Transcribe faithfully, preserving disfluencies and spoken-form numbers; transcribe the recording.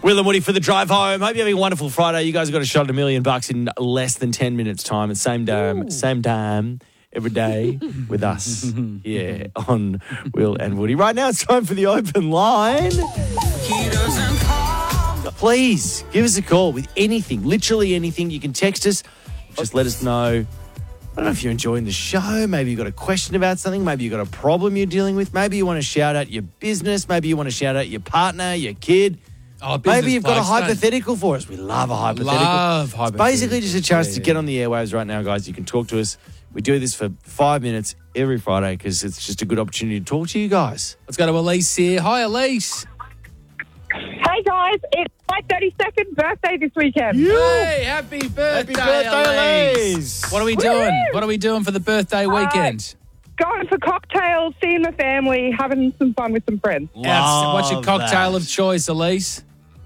Will and Woody for the drive home. Hope you're having a wonderful Friday. You guys have got a shot at a million bucks in less than ten minutes time. At same time, Ooh. same time, every day with us here on Will and Woody. Right now it's time for the open line. Please give us a call with anything, literally anything. You can text us. Just let us know. I don't know if you're enjoying the show. Maybe you've got a question about something. Maybe you've got a problem you're dealing with. Maybe you want to shout out your business. Maybe you want to shout out your partner, your kid. Oh, Maybe you've got a hypothetical for us. We love a hypothetical. Love hypothetical. It's basically just a chance yeah, to yeah. get on the airwaves right now, guys. You can talk to us. We do this for five minutes every Friday because it's just a good opportunity to talk to you guys. Let's go to Elise here. Hi, Elise. Hey guys, it's my thirty-second birthday this weekend. Hey, happy birthday, Happy birthday, Elise. Elise. What are we Woo! doing? What are we doing for the birthday weekend? Going for cocktails, seeing the family, having some fun with some friends. Yes. What's your Love cocktail that. of choice, Elise?